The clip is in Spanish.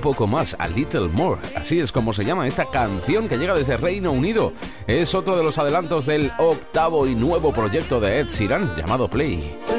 poco más, A Little More. Así es como se llama esta canción que llega desde Reino Unido. Es otro de los adelantos del octavo y nuevo proyecto de Ed Sheeran llamado Play.